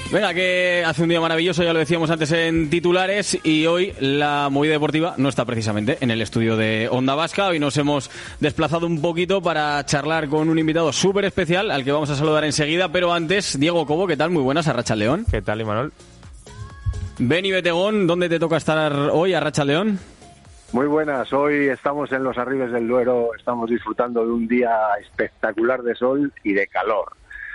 Venga, que hace un día maravilloso, ya lo decíamos antes en titulares, y hoy la movida deportiva no está precisamente en el estudio de Onda Vasca. Hoy nos hemos desplazado un poquito para charlar con un invitado súper especial, al que vamos a saludar enseguida, pero antes, Diego Cobo, ¿qué tal? Muy buenas, Arratsaldeon. ¿Qué tal, Imanol? Beni Betegón, ¿dónde te toca estar hoy, Arratsaldeon? Muy buenas, hoy estamos en los Arribes del Duero, estamos disfrutando de un día espectacular de sol y de calor.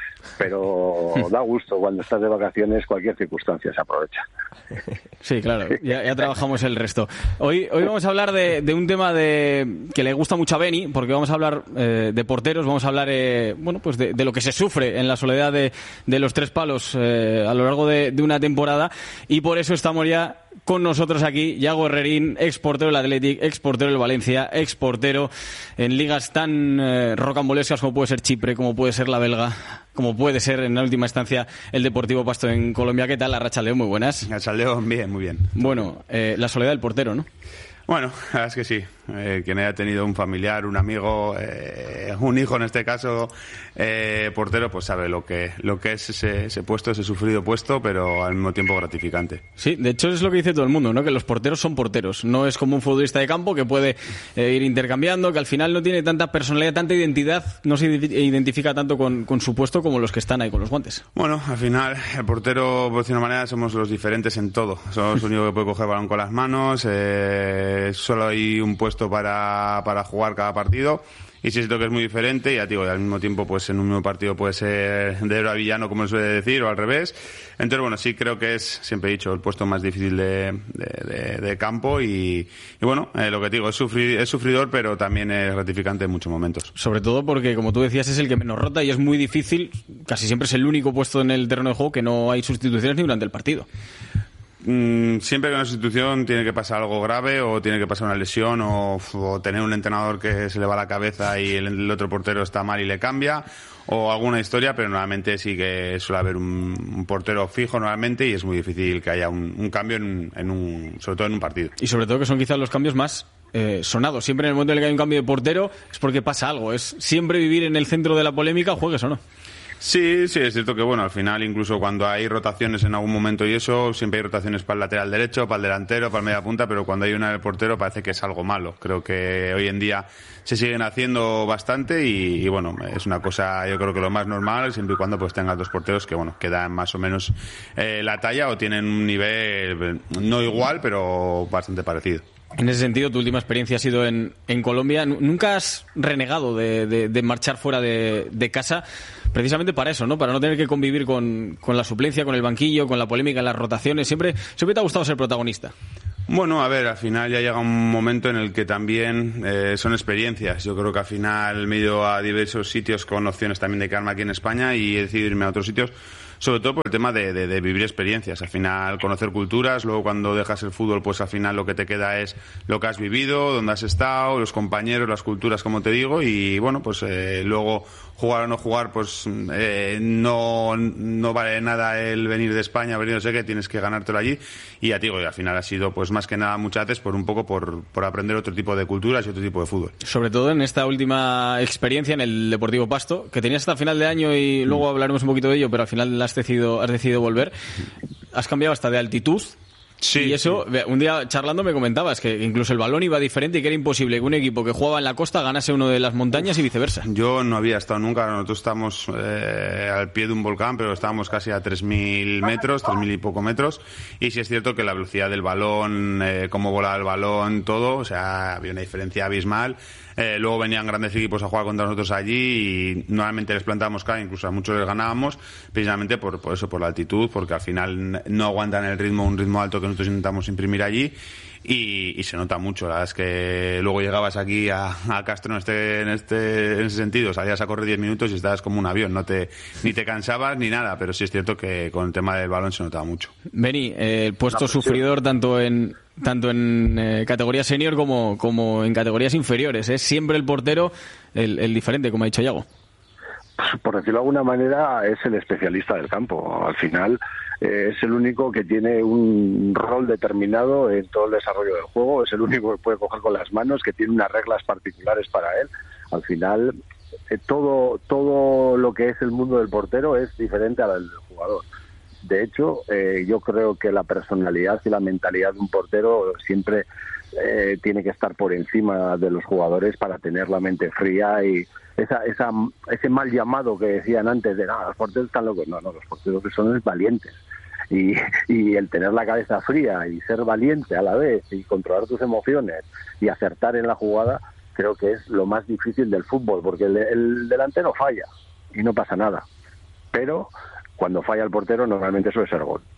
Pero da gusto, cuando estás de vacaciones cualquier circunstancia se aprovecha. Sí, claro, ya trabajamos el resto. Hoy vamos a hablar de un tema que le gusta mucho a Beni, porque vamos a hablar de porteros, vamos a hablar pues de lo que se sufre en la soledad de los tres palos a lo largo de una temporada, y por eso estamos ya con nosotros aquí Yago Herrerín, exportero del Athletic, exportero del Valencia, exportero en ligas tan rocambolescas como puede ser Chipre, como puede ser la belga, como puede ser en la última instancia el Deportivo Pasto en Colombia. ¿Qué tal, Arratsaldeon? Muy buenas. Arratsaldeon, bien, muy bien. Bueno, la soledad del portero, ¿no? Bueno, la verdad es que sí. Quien haya tenido un familiar, un amigo, un hijo en este caso, portero, pues sabe lo que es ese puesto, ese sufrido puesto, pero al mismo tiempo gratificante. Sí, de hecho es lo que dice todo el mundo, ¿no? Que los porteros son porteros. No es como un futbolista de campo que puede ir intercambiando, que al final no tiene tanta personalidad, tanta identidad, no se identifica tanto con su puesto como los que están ahí con los guantes. Bueno, al final el portero, por decir una manera, somos los diferentes en todo. Somos el único que puede coger el balón con las manos, solo hay un puesto para jugar cada partido, y sí siento que es muy diferente, y ya digo, y al mismo tiempo pues en un mismo partido puede ser de héroe a villano, como se suele decir, o al revés. Entonces bueno, sí creo que es, siempre he dicho, el puesto más difícil de campo, y bueno, lo que digo, es sufridor, pero también es gratificante en muchos momentos. Sobre todo porque, como tú decías, es el que menos rota y es muy difícil, casi siempre es el único puesto en el terreno de juego que no hay sustituciones ni durante el partido. Siempre que una sustitución tiene que pasar algo grave, o tiene que pasar una lesión, o tener un entrenador que se le va la cabeza y el otro portero está mal y le cambia, o alguna historia, pero normalmente sí que suele haber un portero fijo normalmente, y es muy difícil que haya un cambio sobre todo en un partido. Y sobre todo que son quizás los cambios más sonados. Siempre en el momento en el que hay un cambio de portero es porque pasa algo. Es siempre vivir en el centro de la polémica, juegues o no. Sí, es cierto que bueno, al final incluso cuando hay rotaciones en algún momento y eso, siempre hay rotaciones para el lateral derecho, para el delantero, para el media punta, pero cuando hay una del portero parece que es algo malo. Creo que hoy en día se siguen haciendo bastante, y bueno, es una cosa, yo creo que lo más normal, siempre y cuando pues tengas dos porteros que bueno, que dan más o menos la talla, o tienen un nivel no igual, pero bastante parecido. En ese sentido, tu última experiencia ha sido en Colombia. ¿Nunca has renegado de marchar fuera de casa? Precisamente para eso, ¿no? Para no tener que convivir con la suplencia, con el banquillo, con la polémica, las rotaciones. Siempre te ha gustado ser protagonista. Bueno, a ver, al final ya llega un momento en el que también son experiencias. Yo creo que al final me he ido a diversos sitios con opciones también de quedarme aquí en España, y he decidido irme a otros sitios, sobre todo por el tema de vivir experiencias. Al final, conocer culturas. Luego, cuando dejas el fútbol, pues al final lo que te queda es lo que has vivido, dónde has estado, los compañeros, las culturas, como te digo. Y bueno, pues luego jugar o no jugar, pues no vale nada el venir de España, venir no sé qué, tienes que ganártelo allí. Y ya te digo, y al final ha sido pues más que nada muchas veces por aprender otro tipo de culturas y otro tipo de fútbol. Sobre todo en esta última experiencia en el Deportivo Pasto, que tenías hasta final de año, y luego hablaremos un poquito de ello, pero al final has decidido volver. Has cambiado hasta de altitud. Sí, y eso, sí. Un día charlando me comentabas que incluso el balón iba diferente y que era imposible que un equipo que jugaba en la costa ganase uno de las montañas y viceversa. Yo no había estado nunca, nosotros estamos al pie de un volcán, pero estábamos casi a 3.000 metros, 3.000 y poco metros, y sí es cierto que la velocidad del balón, cómo volaba el balón, todo, o sea, había una diferencia abismal. Luego venían grandes equipos a jugar contra nosotros allí, y normalmente les plantábamos cara, incluso a muchos les ganábamos, precisamente por eso, por la altitud, porque al final no aguantan un ritmo alto que nosotros intentamos imprimir allí, y se nota mucho. La verdad es que luego llegabas aquí a Castro en ese sentido, salías a correr 10 minutos y estabas como un avión, ni te cansabas ni nada, pero sí es cierto que con el tema del balón se notaba mucho. Beni, el puesto sufridor tanto en categoría senior como en categorías inferiores. Es siempre el portero el diferente, como ha dicho Yago. Por decirlo de alguna manera, es el especialista del campo. Al final es el único que tiene un rol determinado en todo el desarrollo del juego, es el único que puede coger con las manos, que tiene unas reglas particulares para él. Al final, todo lo que es el mundo del portero es diferente al del jugador. De hecho, yo creo que la personalidad y la mentalidad de un portero siempre tiene que estar por encima de los jugadores para tener la mente fría y ese mal llamado que decían antes de los porteros están locos. No, los porteros que son valientes. Y el tener la cabeza fría y ser valiente a la vez y controlar tus emociones y acertar en la jugada, creo que es lo más difícil del fútbol, porque el delantero falla y no pasa nada. Pero cuando falla el portero normalmente suele ser gol.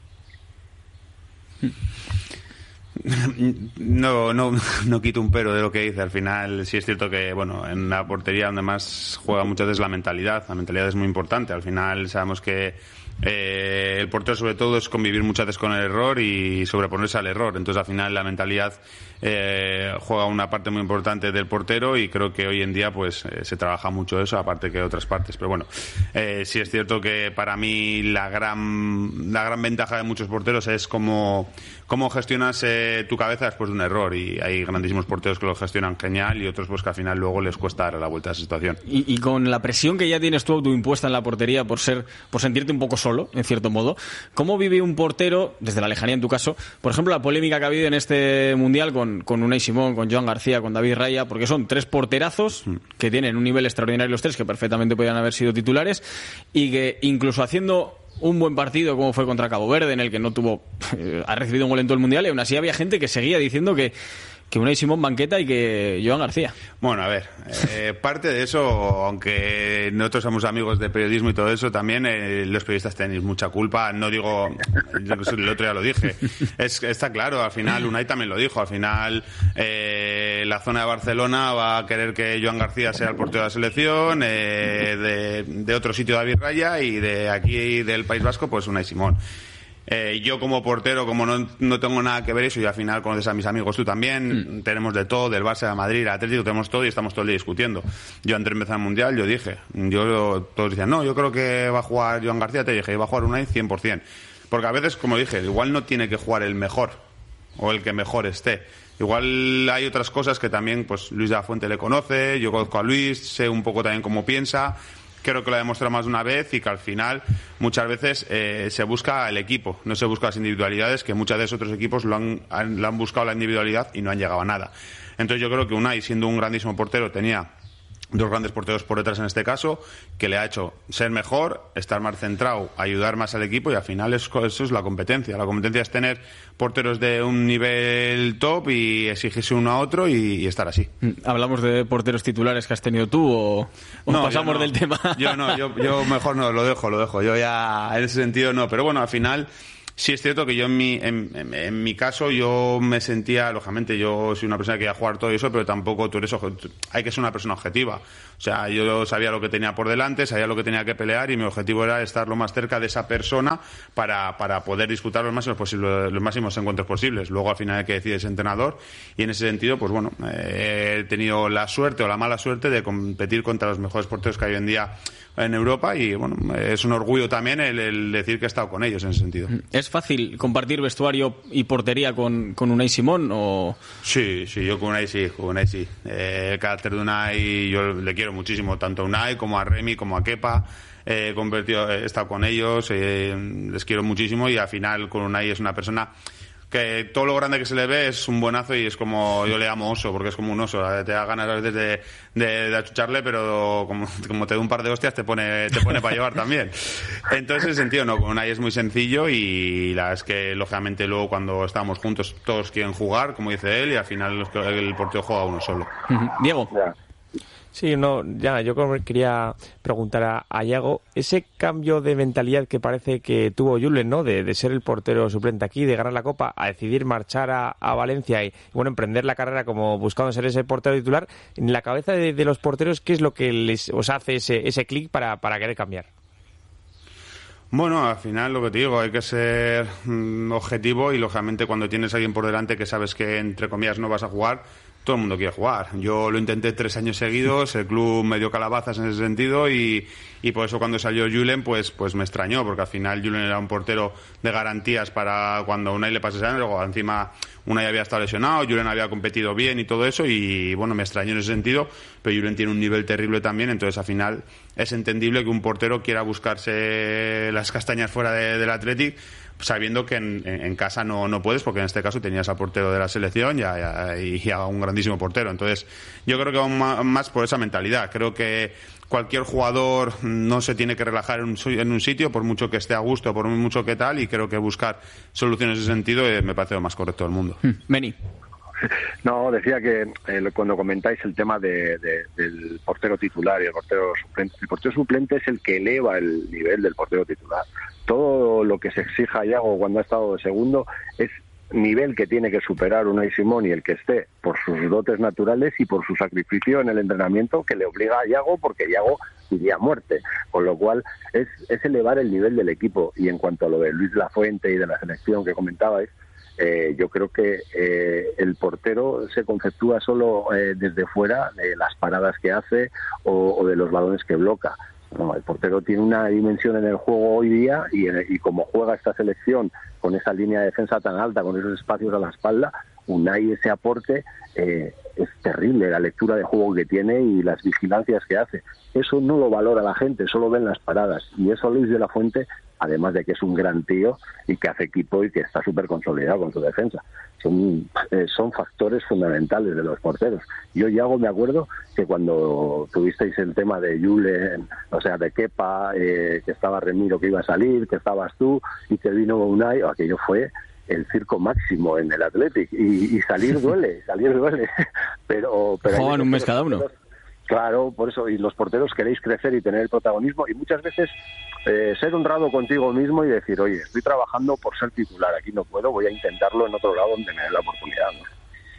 No quito un pero de lo que dice. Al final sí es cierto que, bueno, en la portería donde más juega muchas veces la mentalidad es muy importante. Al final sabemos que el portero sobre todo es convivir muchas veces con el error y sobreponerse al error. Entonces al final la mentalidad juega una parte muy importante del portero y creo que hoy en día pues se trabaja mucho eso, aparte que otras partes. Pero bueno, sí es cierto que para mí la gran ventaja de muchos porteros es cómo gestionas tu cabeza después de un error, y hay grandísimos porteros que lo gestionan genial y otros pues que al final luego les cuesta dar la vuelta a esa situación. Y con la presión que ya tienes tú autoimpuesta en la portería por sentirte un poco solo, en cierto modo, ¿cómo vive un portero, desde la lejanía en tu caso, por ejemplo, la polémica que ha habido en este Mundial con Unai Simón, con Joan García, con David Raya, porque son tres porterazos que tienen un nivel extraordinario los tres, que perfectamente podrían haber sido titulares, y que incluso haciendo un buen partido como fue contra Cabo Verde, en el que no ha recibido un gol en todo el Mundial, y aún así había gente que seguía diciendo que Unai Simón banqueta y que Joan García. Bueno, a ver, parte de eso, aunque nosotros somos amigos de periodismo y todo eso, también los periodistas tenéis mucha culpa. No digo, el otro ya lo dije, está claro, al final Unai también lo dijo, al final la zona de Barcelona va a querer que Joan García sea el portero de la selección, de otro sitio David Raya, y de aquí del País Vasco pues Unai Simón. Yo como portero, como no tengo nada que ver eso, y al final conoces a mis amigos, tú también, tenemos de todo, del Barça, del Madrid, del Atlético, tenemos todo y estamos todo el día discutiendo. Yo antes de empezar el Mundial, todos decían, no, yo creo que va a jugar Joan García, te dije, va a jugar Unai 100%. Porque a veces, como dije, igual no tiene que jugar el mejor o el que mejor esté. Igual hay otras cosas que también, pues Luis de la Fuente le conoce, yo conozco a Luis, sé un poco también cómo piensa. Creo que lo ha demostrado más de una vez, y que al final muchas veces se busca el equipo, no se busca las individualidades, que muchas veces otros equipos lo han buscado la individualidad y no han llegado a nada. Entonces yo creo que Unai, siendo un grandísimo portero, tenía dos grandes porteros por detrás en este caso, que le ha hecho ser mejor, estar más centrado, ayudar más al equipo, y al final eso es la competencia. La competencia es tener porteros de un nivel top y exigirse uno a otro y estar así. ¿Hablamos de porteros titulares que has tenido tú o no, pasamos del tema? Yo mejor no, lo dejo. Yo ya en ese sentido no, pero bueno, al final sí es cierto que yo en mi caso yo me sentía, lógicamente, yo soy una persona que iba a jugar todo eso, pero tampoco hay que ser una persona objetiva. O sea, yo sabía lo que tenía por delante, sabía lo que tenía que pelear, y mi objetivo era estar lo más cerca de esa persona para poder disputar los máximos encuentros posibles. Luego al final hay que decidir ese entrenador, y en ese sentido, pues bueno, he tenido la suerte o la mala suerte de competir contra los mejores porteros que hay hoy en día en Europa, y bueno, es un orgullo también el decir que he estado con ellos en ese sentido. ¿Es fácil compartir vestuario y portería con Unai Simón o...? Sí, yo con Unai sí. El carácter de Unai yo le quiero muchísimo, tanto a Unai como a Remi, como a Kepa. He estado con ellos, les quiero muchísimo, y al final con Unai es una persona que todo lo grande que se le ve es un buenazo, y es como, yo le llamo oso, porque es como un oso, te da ganas a veces de achucharle, pero como te da un par de hostias te pone para llevar también. Entonces, en ese sentido, no, con Unai es muy sencillo, y la es que lógicamente luego cuando estamos juntos todos quieren jugar, como dice él, y al final el portero juega uno solo. Diego. Sí, yo quería preguntar a Iago, ese cambio de mentalidad que parece que tuvo Julen, ¿no? De ser el portero suplente aquí, de ganar la Copa, a decidir marchar a Valencia y bueno, emprender la carrera como buscando ser ese portero titular, en la cabeza de los porteros, ¿qué es lo que os hace ese clic para querer cambiar? Bueno, al final lo que te digo, hay que ser objetivo, y lógicamente cuando tienes a alguien por delante que sabes que entre comillas no vas a jugar, todo el mundo quiere jugar. Yo lo intenté 3 años seguidos, el club me dio calabazas en ese sentido, y por eso cuando salió Julen pues me extrañó, porque al final Julen era un portero de garantías para cuando Unai le pasase algo. Luego encima Unai había estado lesionado, Julen había competido bien y todo eso, y bueno, me extrañó en ese sentido, pero Julen tiene un nivel terrible también, entonces al final es entendible que un portero quiera buscarse las castañas fuera del Athletic, sabiendo que en casa no puedes, porque en este caso tenías al portero de la selección y a un grandísimo portero. Entonces yo creo que va más por esa mentalidad. Creo que cualquier jugador no se tiene que relajar en un sitio, por mucho que esté a gusto, por mucho que tal, y creo que buscar soluciones en ese sentido me parece lo más correcto del mundo. Beni. No, decía que cuando comentáis el tema del portero titular y el portero suplente es el que eleva el nivel del portero titular. Todo lo que se exija a Iago cuando ha estado de segundo es nivel que tiene que superar Unai Simón y el que esté, por sus dotes naturales y por su sacrificio en el entrenamiento que le obliga a Iago, porque Iago iría a muerte, con lo cual es elevar el nivel del equipo. Y en cuanto a lo de Luis Lafuente y de la selección que comentabais, yo creo que el portero se conceptúa solo desde fuera de las paradas que hace o de los balones que bloca. No, el portero tiene una dimensión en el juego hoy día y como juega esta selección con esa línea de defensa tan alta, con esos espacios a la espalda, Unai, ese aporte es terrible, la lectura de juego que tiene y las vigilancias que hace. Eso no lo valora la gente, solo ven las paradas. Y eso Luis de la Fuente, además de que es un gran tío y que hace equipo y que está súper consolidado con su defensa. Son factores fundamentales de los porteros. Yo, Iago, me acuerdo que cuando tuvisteis el tema de Julen, o sea, de Kepa, que estaba Remiro que iba a salir, que estabas tú y que vino Unai, aquello fue el circo máximo en el Athletic. Y salir duele, pero juegan un mes cada uno. Claro, por eso, y los porteros queréis crecer y tener el protagonismo, y muchas veces ser honrado contigo mismo y decir, oye, estoy trabajando por ser titular, aquí no puedo, voy a intentarlo en otro lado donde me dé la oportunidad, ¿no?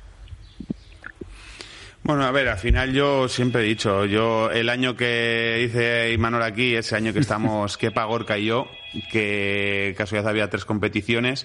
Bueno, a ver, al final yo siempre he dicho, el año que dice Imanol aquí, ese año que estamos Kepa, Gorka y yo, que casualidad había 3 competiciones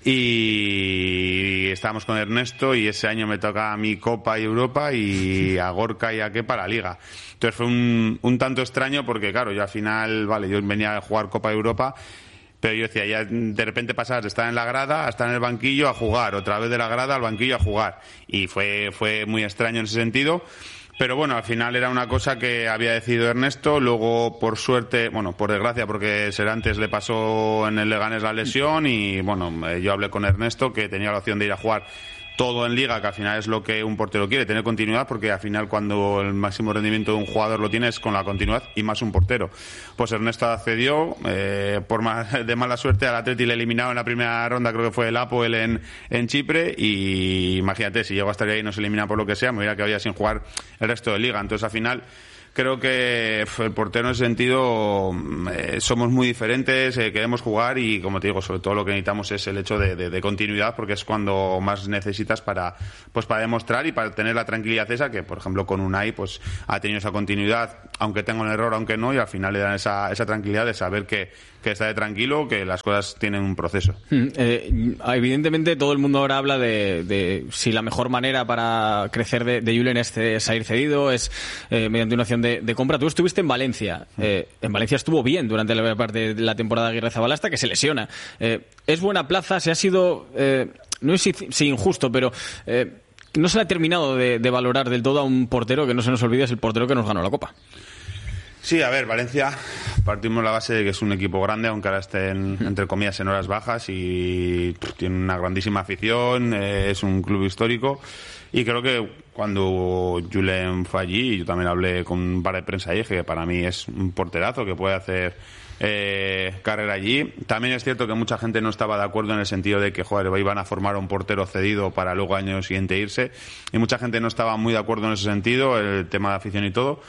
y estábamos con Ernesto, y ese año me toca a mi Copa y Europa y a Gorka y a Kepa la Liga. Entonces fue un tanto extraño porque, claro, yo al final, vale, yo venía a jugar Copa de Europa, pero yo decía, ya de repente pasabas de estar en la grada a estar en el banquillo a jugar, otra vez de la grada al banquillo a jugar, y fue muy extraño en ese sentido. Pero bueno, al final era una cosa que había decidido Ernesto. Luego, por suerte, bueno, por desgracia, porque Serantes le pasó en el Leganés la lesión, y bueno, yo hablé con Ernesto, que tenía la opción de ir a jugar todo en Liga, que al final es lo que un portero quiere, tener continuidad, porque al final cuando el máximo rendimiento de un jugador lo tienes con la continuidad, y más un portero. Pues Ernesto accedió, por de mala suerte al Atleti le eliminaron en la primera ronda, creo que fue el Apoel en Chipre, y imagínate, si llego hasta ahí y no se elimina por lo que sea, me hubiera quedado ya sin jugar el resto de Liga. Entonces al final creo que el portero en ese sentido somos muy diferentes, queremos jugar, y como te digo, sobre todo lo que necesitamos es el hecho de continuidad, porque es cuando más necesitas para demostrar y para tener la tranquilidad esa, que por ejemplo con Unai pues ha tenido esa continuidad, aunque tenga un error, aunque no, y al final le dan esa tranquilidad de saber que está de tranquilo, que las cosas tienen un proceso. Evidentemente todo el mundo ahora habla de si la mejor manera para crecer de Julen es salir cedido, es mediante una acción de compra. Tú estuviste en Valencia. En Valencia estuvo bien durante la parte de la temporada de Aguirre-Zabala hasta que se lesiona. Es buena plaza, se ha sido, no es si injusto, pero no se le ha terminado de valorar del todo a un portero que, no se nos olvide, es el portero que nos ganó la Copa. Sí, a ver, Valencia, partimos la base de que es un equipo grande, aunque ahora estén, entre comillas, en horas bajas, y tiene una grandísima afición, es un club histórico, y creo que cuando Julen fue allí, yo también hablé con un par de prensa y dije que para mí es un porterazo que puede hacer carrera allí. También es cierto que mucha gente no estaba de acuerdo en el sentido de que, joder, iban a formar un portero cedido para luego al año siguiente irse, y mucha gente no estaba muy de acuerdo en ese sentido, el tema de afición y todo.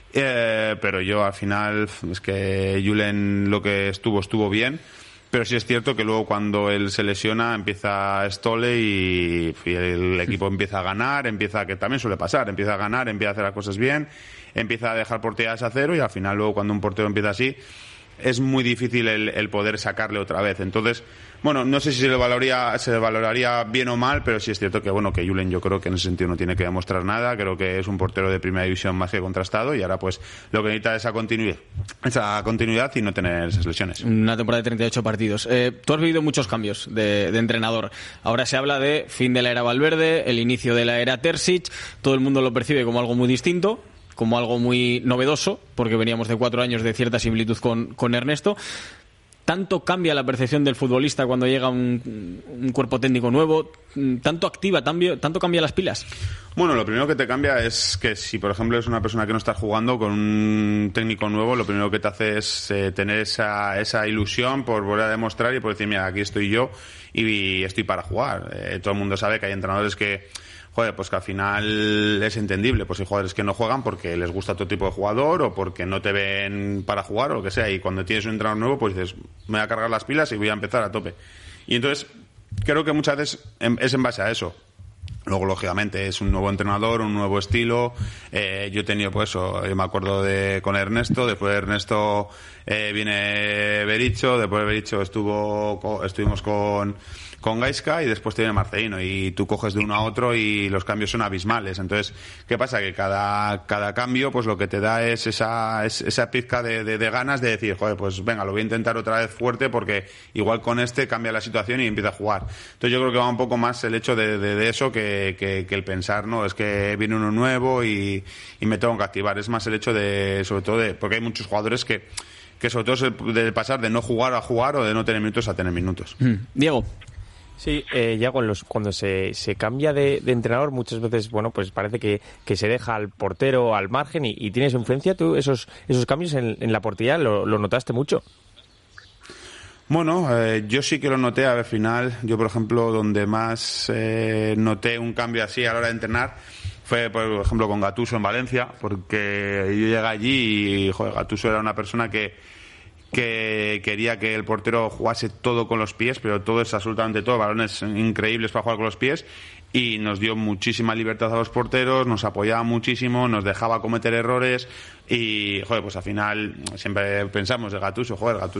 Pero yo al final es que Julen lo que estuvo bien, pero sí es cierto que luego cuando él se lesiona empieza Stolle y el equipo empieza a ganar, que también suele pasar, empieza a ganar, empieza a hacer las cosas bien, empieza a dejar porterías a cero, y al final luego cuando un portero empieza así es muy difícil el poder sacarle otra vez. Entonces, bueno, no sé si se le valoraría bien o mal, pero sí es cierto que, bueno, que Julen yo creo que en ese sentido no tiene que demostrar nada. Creo que es un portero de primera división más que contrastado, y ahora pues lo que necesita es esa continuidad y no tener esas lesiones. Una temporada de 38 partidos. Tú has vivido muchos cambios de entrenador. Ahora se habla de fin de la era Valverde, el inicio de la era Terzic. Todo el mundo lo percibe como algo muy distinto. como algo muy novedoso, porque veníamos de 4 años de cierta similitud con Ernesto. ¿Tanto cambia la percepción del futbolista cuando llega un cuerpo técnico nuevo? ¿Tanto cambia las pilas? Bueno, lo primero que te cambia es que si, por ejemplo, es una persona que no está jugando con un técnico nuevo, lo primero que te hace es tener esa ilusión por volver a demostrar y por decir, mira, aquí estoy yo y estoy para jugar. Todo el mundo sabe que hay entrenadores que, joder, pues que al final es entendible, pues hay jugadores que no juegan porque les gusta otro tipo de jugador o porque no te ven para jugar o lo que sea, y cuando tienes un entrenador nuevo pues dices, me voy a cargar las pilas y voy a empezar a tope. Y entonces creo que muchas veces es en base a eso. Luego, lógicamente, es un nuevo entrenador, un nuevo estilo. Yo he tenido, pues eso, yo me acuerdo con Ernesto, después de Ernesto viene Berizzo, después de Berizzo estuvimos con Gaisca y después te viene Marcelino, y tú coges de uno a otro y los cambios son abismales. Entonces, ¿qué pasa? Que cada cambio pues lo que te da es esa pizca de ganas de decir, joder, pues venga, lo voy a intentar otra vez fuerte porque igual con este cambia la situación y empieza a jugar. Entonces yo creo que va un poco más el hecho de eso que el pensar, ¿no? Es que viene uno nuevo y me tengo que activar. Es más el hecho sobre todo porque hay muchos jugadores que sobre todo es de pasar de no jugar a jugar o de no tener minutos a tener minutos. Diego. Sí, ya cuando se cambia de entrenador muchas veces, bueno, pues parece que se deja al portero al margen y tienes influencia. ¿Tú esos cambios en la portería lo notaste mucho? Bueno, yo sí que lo noté al final. Yo, por ejemplo, donde más noté un cambio así a la hora de entrenar fue, por ejemplo, con Gattuso en Valencia, porque yo llegué allí y, joder, Gattuso era una persona que quería que el portero jugase todo con los pies, pero todo es absolutamente todo, balones increíbles para jugar con los pies, y nos dio muchísima libertad a los porteros, nos apoyaba muchísimo, nos dejaba cometer errores y, joder, pues al final siempre pensamos de Gattuso,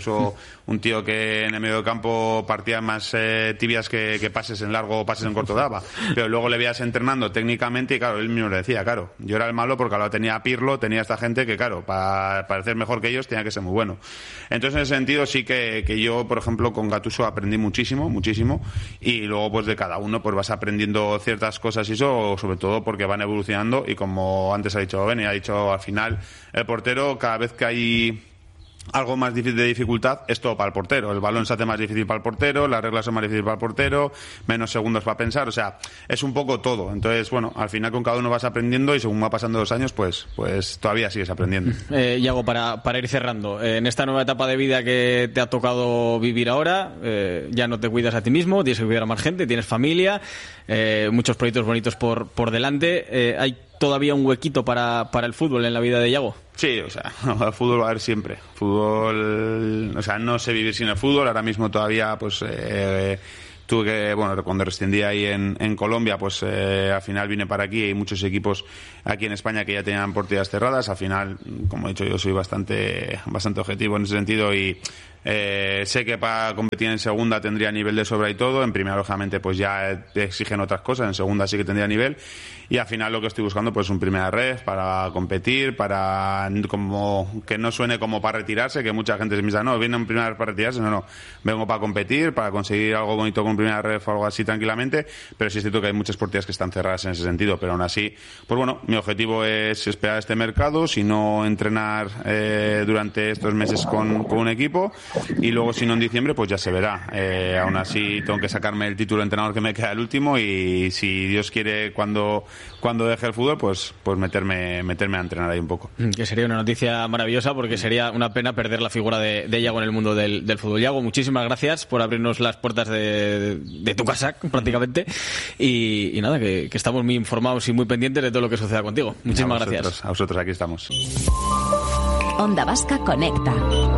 un tío que en el medio del campo partía más tibias que pases en largo o pases en corto daba, pero luego le veías entrenando técnicamente y claro, él mismo le decía, claro, yo era el malo porque ahora tenía a Pirlo, tenía a esta gente que claro, para parecer mejor que ellos tenía que ser muy bueno. Entonces en ese sentido sí que yo, por ejemplo, con Gattuso aprendí muchísimo, y luego pues de cada uno pues vas aprendiendo ciertas cosas y eso, sobre todo porque van evolucionando, y como antes ha dicho Beni, ha dicho al final el portero, cada vez que hay algo más difícil de dificultad, es todo para el portero. El balón se hace más difícil para el portero, las reglas son más difíciles para el portero, menos segundos para pensar, o sea, es un poco todo. Entonces, bueno, al final con cada uno vas aprendiendo y según va pasando los años, pues todavía sigues aprendiendo. Yago, para ir cerrando, en esta nueva etapa de vida que te ha tocado vivir ahora, ya no te cuidas a ti mismo, tienes que cuidar a más gente, tienes familia, muchos proyectos bonitos por delante. ¿Hay todavía un huequito para el fútbol en la vida de Yago? Sí, o sea, el fútbol va a haber siempre. Fútbol, o sea, no sé vivir sin el fútbol. Ahora mismo todavía, pues, tuve que, bueno, cuando rescindí ahí en Colombia, pues al final vine para aquí. Hay muchos equipos aquí en España que ya tenían porterías cerradas. Al final, como he dicho, yo soy bastante objetivo en ese sentido y sé que para competir en segunda tendría nivel de sobra y todo. En primera, lógicamente, pues ya te exigen otras cosas. En segunda sí que tendría nivel. Y al final lo que estoy buscando pues un primera red para competir, para como que no suene como para retirarse, que mucha gente se piensa, no, viene un primera red para retirarse, no, vengo para competir, para conseguir algo bonito con primera red o algo así tranquilamente, pero sí es cierto que hay muchas porterías que están cerradas en ese sentido, pero aún así, pues bueno, mi objetivo es esperar este mercado, si no entrenar durante estos meses con un equipo, y luego si no en diciembre pues ya se verá. Aún así tengo que sacarme el título de entrenador que me queda el último, y si Dios quiere cuando deje el fútbol, pues meterme a entrenar ahí un poco. Que sería una noticia maravillosa, porque sería una pena perder la figura de Yago en el mundo del fútbol. Yago, muchísimas gracias por abrirnos las puertas de tu casa, prácticamente. Y nada, que estamos muy informados y muy pendientes de todo lo que suceda contigo. Muchísimas gracias. A vosotros, aquí estamos. Onda Vasca Conecta.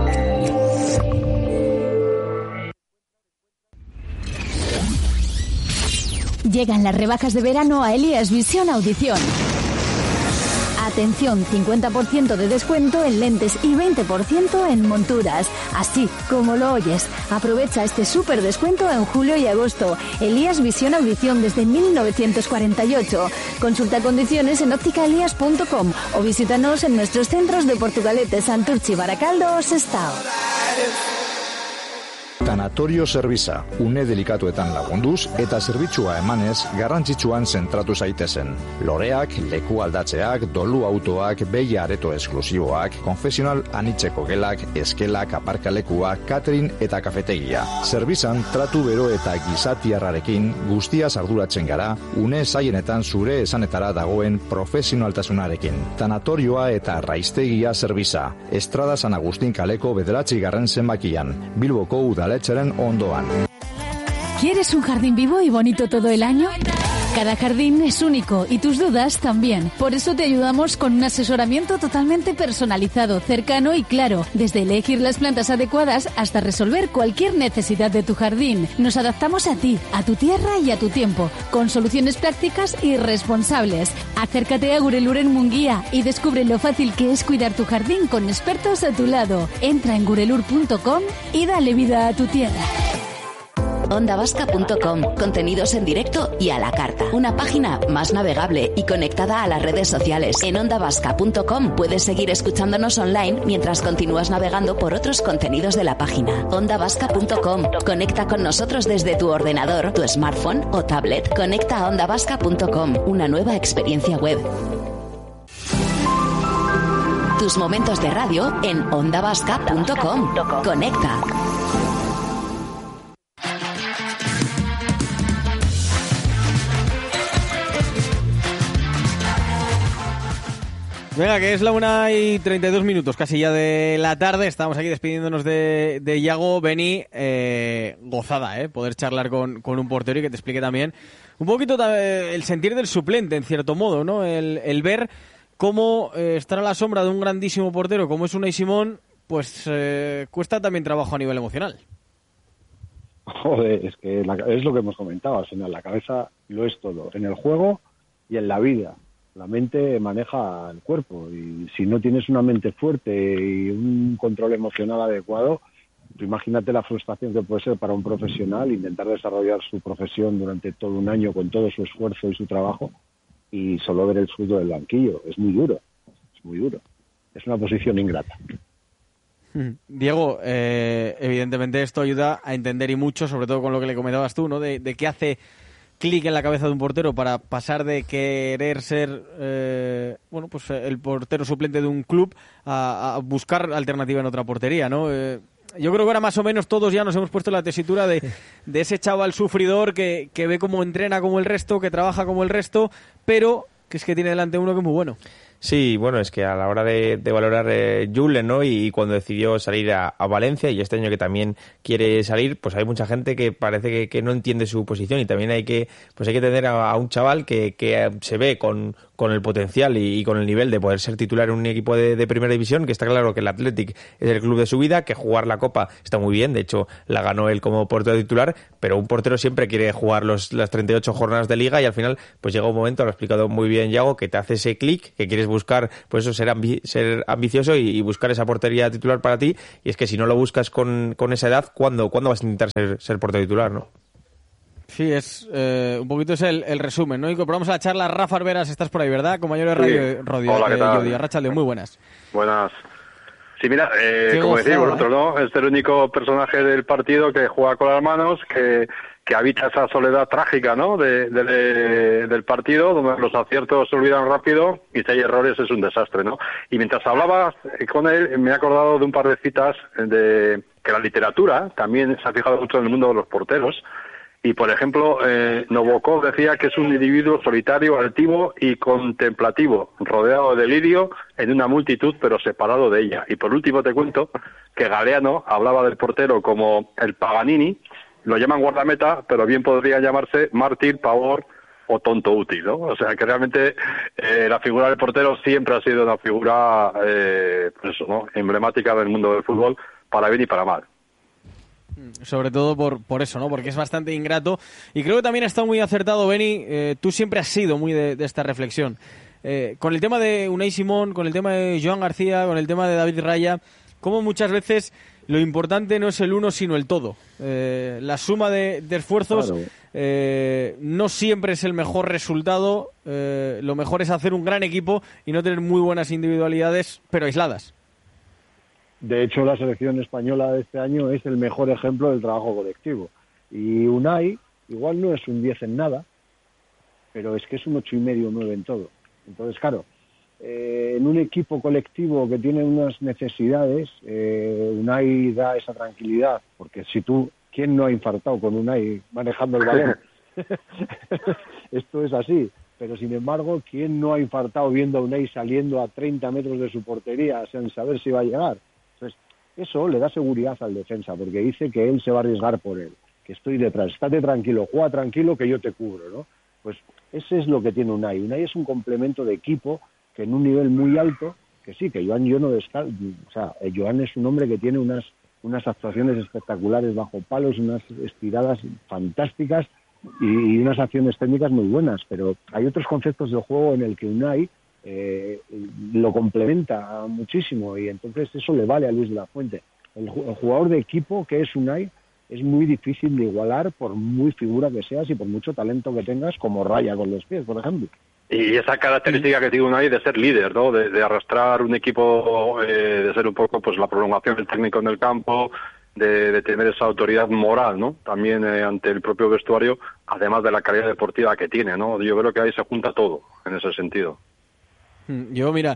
Llegan las rebajas de verano a Elías Visión Audición. Atención, 50% de descuento en lentes y 20% en monturas. Así como lo oyes. Aprovecha este súper descuento en julio y agosto. Elías Visión Audición desde 1948. Consulta condiciones en ópticaelías.com o visítanos en nuestros centros de Portugalete, Santurchi, Baracaldo o Sestao. Tanatorio Zerbitza, une delikatuetan lagunduz eta zerbitzua emanez garrantzitsuan zentratu zaitezen. Loreak, leku aldatzeak, dolu autoak, behi areto esklusiboak, konfesional anitzeko gelak, eskelak, aparkalekuak, catering eta kafetegia. Zerbitzan tratu bero eta gizatiarrarekin guztiaz arduratzen gara, une zaienetan zure esanetara dagoen profesionaltasunarekin. Tanatorioa eta raiztegia Zerbitza, Estrada San Agustín kaleko 9. zenbakian, Bilboko udaletxeren ondoan. ¿Quieres un jardín vivo y bonito todo el año? Cada jardín es único y tus dudas también. Por eso te ayudamos con un asesoramiento totalmente personalizado, cercano y claro. Desde elegir las plantas adecuadas hasta resolver cualquier necesidad de tu jardín. Nos adaptamos a ti, a tu tierra y a tu tiempo, con soluciones prácticas y responsables. Acércate a Gurelur en Munguía y descubre lo fácil que es cuidar tu jardín con expertos a tu lado. Entra en gurelur.com y dale vida a tu tierra. ondavasca.com, contenidos en directo y a la carta. Una página más navegable y conectada a las redes sociales. En ondavasca.com puedes seguir escuchándonos online mientras continúas navegando por otros contenidos de la página. ondavasca.com, conecta con nosotros desde tu ordenador, tu smartphone o tablet. Conecta a ondavasca.com, una nueva experiencia web. Tus momentos de radio en ondavasca.com. Conecta. Venga, que es la 1:32, casi ya de la tarde. Estamos aquí despidiéndonos de Yago. Beni, gozada, poder charlar con un portero y que te explique también un poquito el sentir del suplente, en cierto modo, ¿no? El ver cómo estar a la sombra de un grandísimo portero como es Unai Simón, pues cuesta también trabajo a nivel emocional. Joder, es que es lo que hemos comentado, al final la cabeza lo es todo, en el juego y en la vida. La mente maneja el cuerpo y si no tienes una mente fuerte y un control emocional adecuado, imagínate la frustración que puede ser para un profesional intentar desarrollar su profesión durante todo un año con todo su esfuerzo y su trabajo y solo ver el fruto del banquillo. Es muy duro, es muy duro. Es una posición ingrata. Diego, evidentemente esto ayuda a entender y mucho, sobre todo con lo que le comentabas tú, ¿no? De qué hace clic en la cabeza de un portero para pasar de querer ser pues el portero suplente de un club a buscar alternativa en otra portería, ¿no? Yo creo que ahora más o menos todos ya nos hemos puesto la tesitura de ese chaval sufridor que ve cómo entrena como el resto, que trabaja como el resto, pero que es que tiene delante uno que es muy bueno. Sí, bueno, es que a la hora de valorar Julen, ¿no? Y cuando decidió salir a Valencia y este año que también quiere salir, pues hay mucha gente que parece que no entiende su posición y también hay que tener a un chaval que se ve con el potencial y con el nivel de poder ser titular en un equipo de primera división, que está claro que el Athletic es el club de su vida, que jugar la Copa está muy bien, de hecho la ganó él como portero titular, pero un portero siempre quiere jugar las 38 jornadas de liga y al final pues llega un momento, lo ha explicado muy bien Yago, que te hace ese clic, que quieres buscar, pues eso, ser ambicioso y buscar esa portería titular para ti, y es que si no lo buscas con esa edad, ¿cuándo vas a intentar ser portero titular, no? Sí, es un poquito es el resumen, ¿no? Y compramos a la charla. Rafa Arberas, estás por ahí, ¿verdad? Compañero de radio. Hola, ¿qué tal? Arratsaldeon, muy buenas. Buenas. Sí, mira, como decís vosotros, ¿no? Es el único personaje del partido que juega con las manos, que habita esa soledad trágica, ¿no? Del partido, donde los aciertos se olvidan rápido y si hay errores es un desastre, ¿no? Y mientras hablaba con él, me he acordado de un par de citas de que la literatura también se ha fijado mucho en el mundo de los porteros. Y, por ejemplo, Nabokov decía que es un individuo solitario, altivo y contemplativo, rodeado de lirio en una multitud, pero separado de ella. Y, por último, te cuento que Galeano hablaba del portero como el Paganini, lo llaman guardameta, pero bien podría llamarse mártir, pavor o tonto útil, ¿no? O sea, que realmente la figura del portero siempre ha sido una figura pues eso, ¿no? Emblemática del mundo del fútbol, para bien y para mal. Sobre todo por eso, ¿no? Porque es bastante ingrato. Y creo que también ha estado muy acertado, Beni. Tú siempre has sido muy de esta reflexión. Con el tema de Unai Simón, con el tema de Joan García, con el tema de David Raya, como muchas veces lo importante no es el uno, sino el todo. La suma de esfuerzos no siempre es el mejor resultado. Lo mejor es hacer un gran equipo y no tener muy buenas individualidades, pero aisladas. De hecho, la selección española de este año es el mejor ejemplo del trabajo colectivo. Y Unai igual no es un 10 en nada, pero es que es un 8,5 o 9 en todo. Entonces, claro, en un equipo colectivo que tiene unas necesidades, Unai da esa tranquilidad, porque ¿quién no ha infartado con Unai manejando el balón? Esto es así. Pero, sin embargo, ¿quién no ha infartado viendo a Unai saliendo a 30 metros de su portería sin saber si va a llegar? Entonces, eso le da seguridad al defensa, porque dice que él se va a arriesgar por él, que estoy detrás, estate tranquilo, juega tranquilo que yo te cubro, ¿no? Pues ese es lo que tiene Unai. Unai es un complemento de equipo que en un nivel muy alto, que sí, que Joan yo no descarto, o sea, Joan es un hombre que tiene unas actuaciones espectaculares bajo palos, unas estiradas fantásticas, y unas acciones técnicas muy buenas, pero hay otros conceptos del juego en el que Unai lo complementa muchísimo, y entonces eso le vale a Luis de la Fuente. El jugador de equipo que es Unai es muy difícil de igualar, por muy figura que seas y por mucho talento que tengas, como Raya con los pies, por ejemplo. Y esa característica que tiene Unai de ser líder, ¿no? De arrastrar un equipo, de ser un poco pues la prolongación del técnico en el campo, de tener esa autoridad moral, ¿no? También ante el propio vestuario, además de la calidad deportiva que tiene, ¿no? Yo creo que ahí se junta todo en ese sentido. Yo, mira,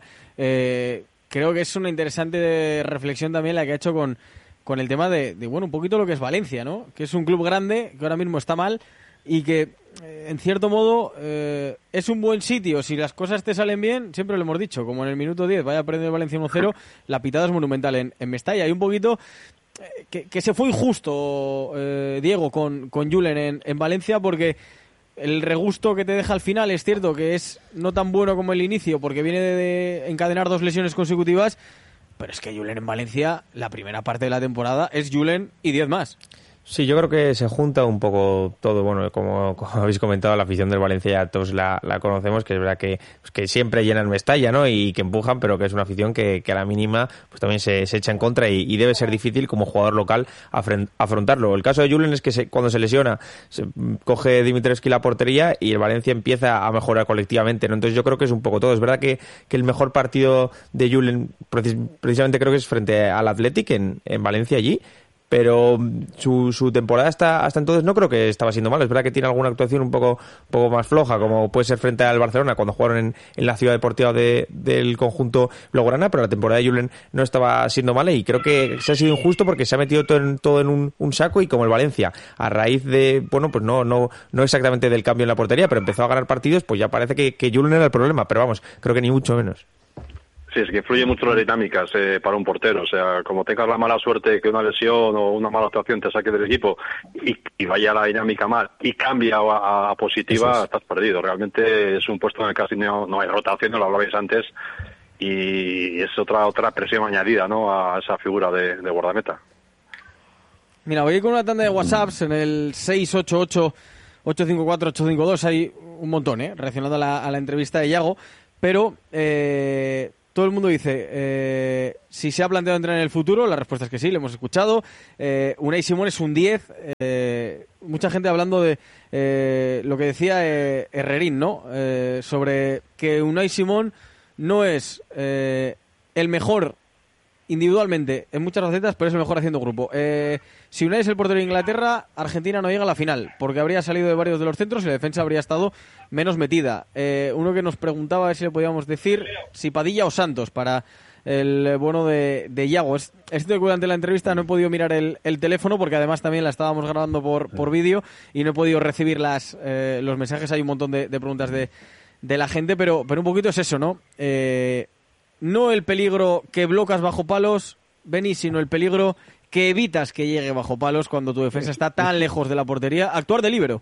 creo que es una interesante reflexión también la que ha hecho con el tema de bueno, un poquito lo que es Valencia, ¿no? Que es un club grande, que ahora mismo está mal y que, en cierto modo, es un buen sitio. Si las cosas te salen bien, siempre lo hemos dicho, como en el minuto 10 vaya a perder Valencia 1-0, la pitada es monumental en Mestalla. Hay un poquito que se fue injusto, Diego, con Julen en Valencia, porque el regusto que te deja al final es cierto que es no tan bueno como el inicio, porque viene de encadenar 2 lesiones consecutivas, pero es que Julen en Valencia, la primera parte de la temporada es Julen y 10 más. Sí, yo creo que se junta un poco todo. Bueno, como habéis comentado, la afición del Valencia ya todos la conocemos, que es verdad que siempre llenan Mestalla, ¿no? Y que empujan, pero que es una afición que a la mínima pues también se echa en contra y debe ser difícil como jugador local afrontarlo. El caso de Julen es que cuando se lesiona, coge Dimitrescu la portería y el Valencia empieza a mejorar colectivamente, ¿no? Entonces yo creo que es un poco todo. Es verdad que el mejor partido de Julen precisamente creo que es frente al Athletic en Valencia allí, pero su temporada hasta entonces no creo que estaba siendo malo. Es verdad que tiene alguna actuación un poco más floja, como puede ser frente al Barcelona cuando jugaron en la ciudad deportiva del conjunto blaugrana, pero la temporada de Julen no estaba siendo mala y creo que se ha sido injusto porque se ha metido todo en un saco, y como el Valencia, a raíz de, bueno, pues no exactamente del cambio en la portería, pero empezó a ganar partidos, pues ya parece que Julen era el problema, pero vamos, creo que ni mucho menos. Sí, es que influye mucho las dinámicas para un portero. O sea, como tengas la mala suerte que una lesión o una mala actuación te saque del equipo y vaya la dinámica mal y cambia a positiva, estás perdido. Realmente es un puesto en el que casi no hay rotación, no lo hablabais antes, y es otra presión añadida, ¿no?, a esa figura de guardameta. Mira, voy a ir con una tanda de WhatsApps en el 688-854-852. Hay un montón, reaccionando a la entrevista de Yago, pero todo el mundo dice, si se ha planteado entrar en el futuro, la respuesta es que sí, lo hemos escuchado. Unai Simón es un 10. Mucha gente hablando de lo que decía Herrerín, ¿no? Sobre que Unai Simón no es el mejor individualmente en muchas facetas, pero es el mejor haciendo grupo. Si Unai es el portero de Inglaterra, Argentina no llega a la final, porque habría salido de varios de los centros y la defensa habría estado menos metida. Uno que nos preguntaba a ver si le podíamos decir si Padilla o Santos para el bueno de Yago. Es cierto que durante la entrevista no he podido mirar el teléfono, porque además también la estábamos grabando por vídeo y no he podido recibir los mensajes. Hay un montón de preguntas de la gente, pero un poquito es eso, ¿no? No el peligro que blocas bajo palos, Beni, sino el peligro que evitas que llegue bajo palos cuando tu defensa está tan lejos de la portería. Actuar de líbero.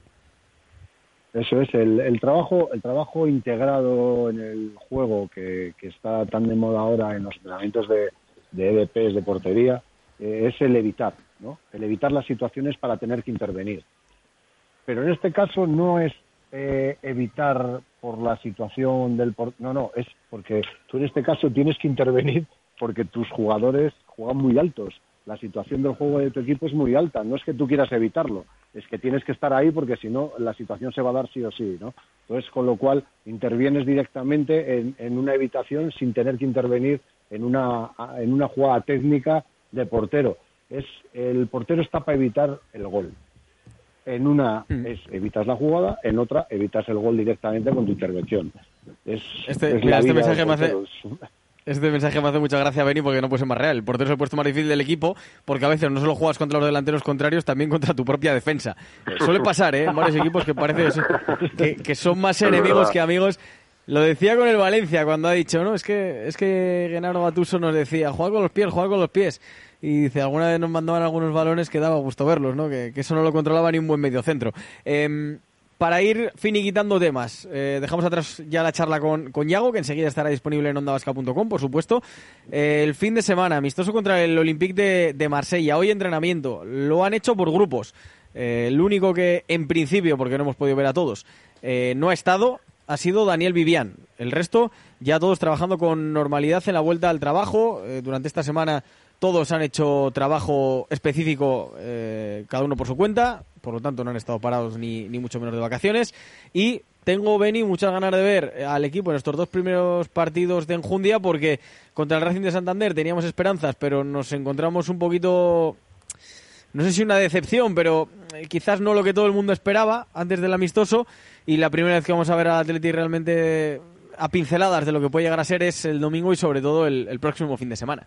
Eso es, el trabajo integrado en el juego que está tan de moda ahora en los entrenamientos de EDPs de portería, es el evitar, ¿no? El evitar las situaciones para tener que intervenir. Pero en este caso no es evitar por la situación del no, es porque tú en este caso tienes que intervenir porque tus jugadores juegan muy altos. La situación del juego de tu equipo es muy alta. No es que tú quieras evitarlo, es que tienes que estar ahí porque si no la situación se va a dar sí o sí, ¿no? Entonces, con lo cual intervienes directamente en una evitación sin tener que intervenir en una jugada técnica de portero. El portero está para evitar el gol. En una evitas la jugada, en otra evitas el gol directamente con tu intervención. Este mensaje me hace mucha gracia, Beni, porque no puede ser más real. El portero es el puesto más difícil del equipo, porque a veces no solo juegas contra los delanteros contrarios, también contra tu propia defensa. Suele pasar, en varios equipos que parece que son más enemigos que amigos. Lo decía con el Valencia cuando ha dicho, ¿no? Es que Genaro Gattuso nos decía, juega con los pies. Y dice, alguna vez nos mandaban algunos balones que daba gusto verlos, ¿no? Que eso no lo controlaba ni un buen mediocentro. Para ir finiquitando temas, dejamos atrás ya la charla con Yago, que enseguida estará disponible en ondavasca.com, por supuesto. El fin de semana, amistoso contra el Olympique de Marsella. Hoy entrenamiento. Lo han hecho por grupos. El único que, en principio, porque no hemos podido ver a todos, no ha estado, ha sido Daniel Vivian. El resto, ya todos trabajando con normalidad en la vuelta al trabajo. Durante esta semana todos han hecho trabajo específico, cada uno por su cuenta, por lo tanto no han estado parados ni mucho menos de vacaciones. Y tengo, Beni, muchas ganas de ver al equipo en estos 2 primeros partidos de enjundia, porque contra el Racing de Santander teníamos esperanzas, pero nos encontramos un poquito, no sé si una decepción, pero quizás no lo que todo el mundo esperaba antes del amistoso. Y la primera vez que vamos a ver al Atleti realmente a pinceladas de lo que puede llegar a ser es el domingo y sobre todo el próximo fin de semana.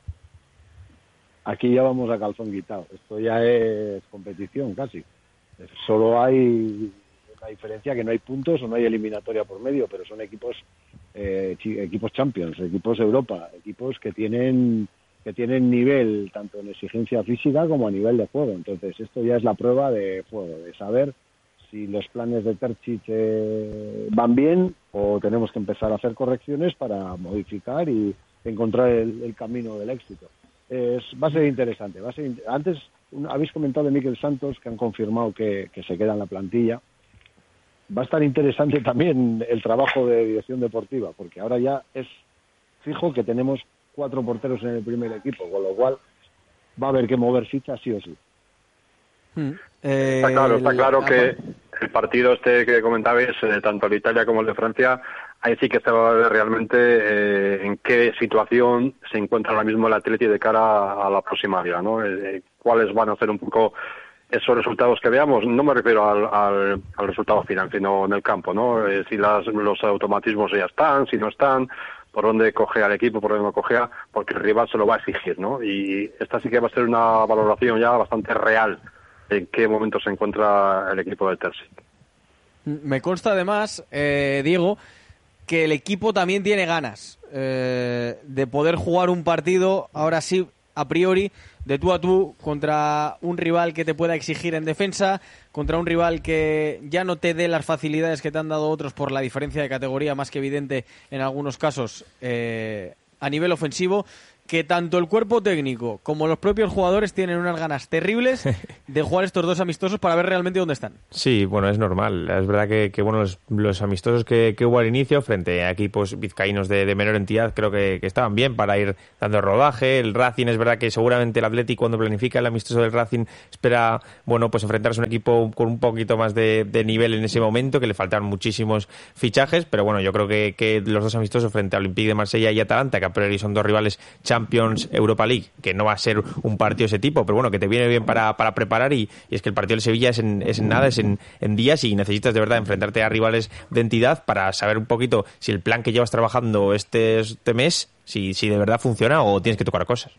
Aquí ya vamos a calzón quitado. Esto ya es competición casi. Solo hay una diferencia, que no hay puntos o no hay eliminatoria por medio, pero son equipos Champions, equipos Europa, equipos que tienen nivel tanto en exigencia física como a nivel de juego. Entonces esto ya es la prueba de juego, de saber si los planes de Terzic van bien o tenemos que empezar a hacer correcciones para modificar y encontrar el camino del éxito. Va a ser interesante. Antes habéis comentado de Mikel Santos, que han confirmado que se queda en la plantilla. Va a estar interesante también el trabajo de dirección deportiva, porque ahora ya es fijo que tenemos 4 porteros en el primer equipo, con lo cual va a haber que mover fichas sí o sí. Está claro que el partido que comentabais, tanto el de Italia como el de Francia, ahí sí que se va a ver realmente en qué situación se encuentra ahora mismo el Atleti de cara a la próxima liga, ¿no? Cuáles van a ser un poco esos resultados que veamos. No me refiero al resultado final, sino en el campo, ¿no? Si los automatismos ya están, si no están, por dónde cogea el equipo, por dónde no cogea, porque el rival se lo va a exigir, ¿no? Y esta sí que va a ser una valoración ya bastante real en qué momento se encuentra el equipo de Terzic. Me consta además, Diego, que el equipo también tiene ganas de poder jugar un partido, ahora sí, a priori, de tú a tú, contra un rival que te pueda exigir en defensa, contra un rival que ya no te dé las facilidades que te han dado otros por la diferencia de categoría más que evidente en algunos casos a nivel ofensivo, que tanto el cuerpo técnico como los propios jugadores tienen unas ganas terribles de jugar estos 2 amistosos para ver realmente dónde están. Sí, bueno, es normal. Es verdad que bueno, los amistosos que hubo al inicio frente a equipos vizcaínos de menor entidad creo que estaban bien para ir dando rodaje. El Racing, es verdad que seguramente el Atleti, cuando planifica el amistoso del Racing, espera, bueno, pues enfrentarse a un equipo con un poquito más de nivel en ese momento, que le faltaron muchísimos fichajes, pero bueno, yo creo que los 2 amistosos frente a Olympique de Marsella y Atalanta, que a priori son 2 rivales Champions, Europa League, que no va a ser un partido de ese tipo, pero bueno, que te viene bien para preparar, y es que el partido de Sevilla es en días, y necesitas de verdad enfrentarte a rivales de entidad para saber un poquito si el plan que llevas trabajando este mes, si de verdad funciona o tienes que tocar cosas.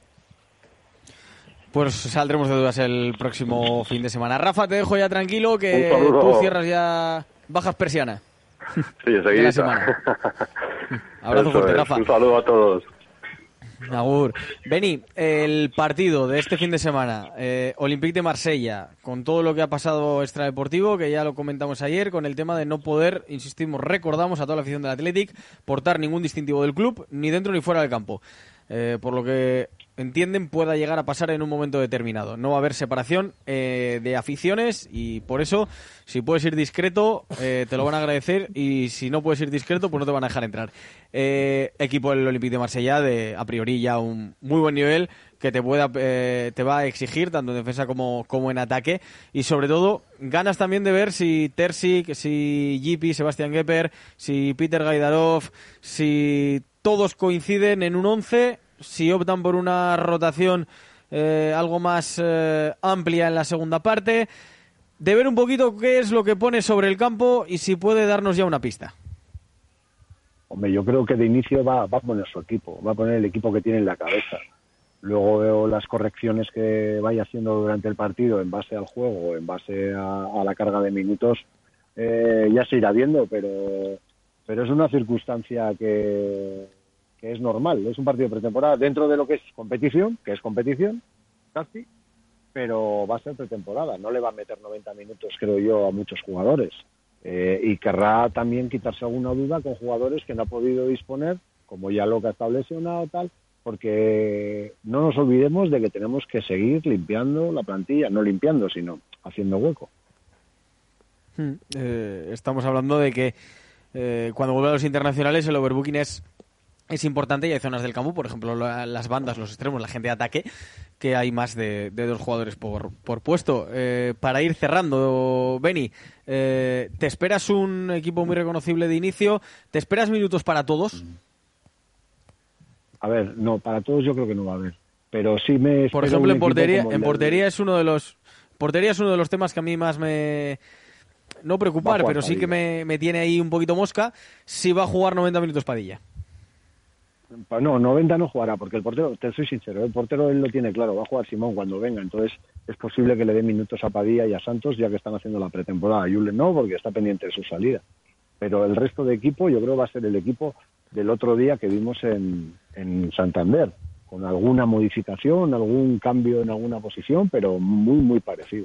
Pues saldremos de dudas el próximo fin de semana. Rafa, te dejo ya tranquilo, que tú cierras ya, bajas persiana. Sí, enseguida. Abrazo fuerte, Rafa. Un saludo a todos. Agur. Beni, el partido de este fin de semana, Olympique de Marsella, con todo lo que ha pasado extradeportivo, que ya lo comentamos ayer, con el tema de no poder, insistimos, recordamos a toda la afición del Athletic, portar ningún distintivo del club, ni dentro ni fuera del campo. Por lo que entienden pueda llegar a pasar en un momento determinado. No va a haber separación de aficiones, y por eso, si puedes ir discreto, te lo van a agradecer, y si no puedes ir discreto, pues no te van a dejar entrar. Equipo del Olympique de Marsella, de a priori ya un muy buen nivel, que te va a exigir tanto en defensa como en ataque, y sobre todo ganas también de ver si Terzic, si Jipi, Sebastián Gepper, si Peter Gaidarov, si todos coinciden en un 11 si optan por una rotación algo más amplia en la segunda parte, de ver un poquito qué es lo que pone sobre el campo y si puede darnos ya una pista. Hombre, yo creo que de inicio va a poner su equipo, va a poner el equipo que tiene en la cabeza. Luego veo las correcciones que vaya haciendo durante el partido en base al juego, en base a la carga de minutos, ya se irá viendo, pero es una circunstancia que es normal. Es un partido pretemporada dentro de lo que es competición, casi, pero va a ser pretemporada. No le va a meter 90 minutos, creo yo, a muchos jugadores. Y querrá también quitarse alguna duda con jugadores que no ha podido disponer, como ya lo que está lesionado tal, porque no nos olvidemos de que tenemos que seguir limpiando la plantilla, no limpiando, sino haciendo hueco. Estamos hablando de que cuando vuelven a los internacionales el overbooking es importante y hay zonas del campo, por ejemplo las bandas, los extremos, la gente de ataque, que hay más de 2 jugadores por puesto. Para ir cerrando, Beni, ¿te esperas un equipo muy reconocible de inicio? ¿Te esperas minutos para todos? A ver, no, para todos yo creo que no va a haber, pero sí me... Por ejemplo, en portería es uno de los temas que a mí más me... No preocupar, pero sí que me tiene ahí un poquito mosca, si va a jugar 90 minutos Padilla. No, 90 no jugará, porque el portero, te soy sincero, el portero él lo tiene claro, va a jugar Simón cuando venga, entonces es posible que le dé minutos a Padilla y a Santos, ya que están haciendo la pretemporada. Julen no, porque está pendiente de su salida. Pero el resto de equipo yo creo va a ser el equipo del otro día que vimos en Santander, con alguna modificación, algún cambio en alguna posición, pero muy, muy parecido.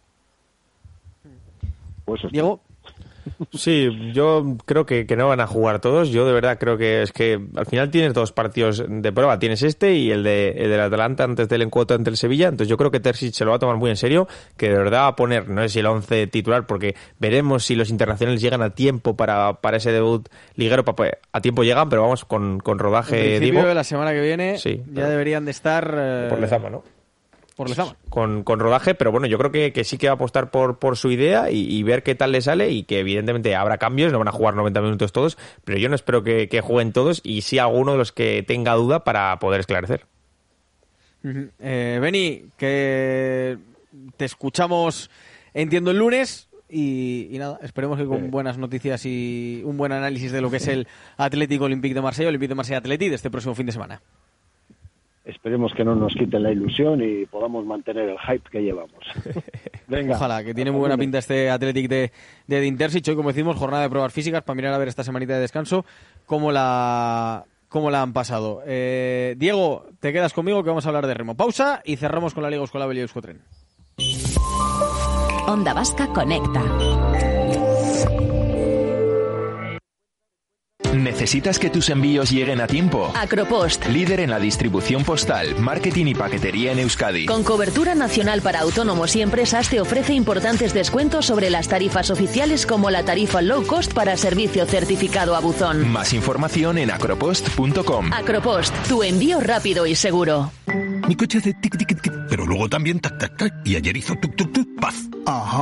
Pues Diego. Sí, yo creo que no van a jugar todos. Yo de verdad creo que es que al final tienes 2 partidos de prueba. Tienes este y el del Atalanta antes del encuentro ante el Sevilla. Entonces yo creo que Terzic se lo va a tomar muy en serio, que de verdad va a poner, no sé si el 11 titular, porque veremos si los internacionales llegan a tiempo para ese debut liguero. A tiempo llegan, pero vamos con rodaje. En principio digo, de la semana que viene sí, ya deberían de estar... por Lezama, ¿no? Por Lezama. Con rodaje, pero bueno, yo creo que sí que va a apostar por su idea y ver qué tal le sale, y que evidentemente habrá cambios, no van a jugar 90 minutos todos, pero yo no espero que jueguen todos, y sí alguno de los que tenga duda para poder esclarecer. Beni, que te escuchamos, entiendo, el lunes, y nada, esperemos que con buenas noticias y un buen análisis de lo que es el Atlético Olympique de Marsella Atleti de este próximo fin de semana. Esperemos que no nos quiten la ilusión y podamos mantener el hype que llevamos. Venga. Ojalá, que tiene muy buena pinta este Athletic de Intersic. Hoy, como decimos, jornada de pruebas físicas para mirar a ver esta semanita de descanso cómo la han pasado. Diego, te quedas conmigo que vamos a hablar de remo. Pausa y cerramos con la Liga Euskal Abel y Euskotren. Onda Vasca Conecta. ¿Necesitas que tus envíos lleguen a tiempo? Acropost, líder en la distribución postal, marketing y paquetería en Euskadi. Con cobertura nacional para autónomos y empresas, te ofrece importantes descuentos sobre las tarifas oficiales, como la tarifa low cost para servicio certificado a buzón. Más información en acropost.com. Acropost, tu envío rápido y seguro. Mi coche hace tic tic tic, pero luego también tac tac tac, y ayer hizo tuk tuk tuk, paz. Ajá.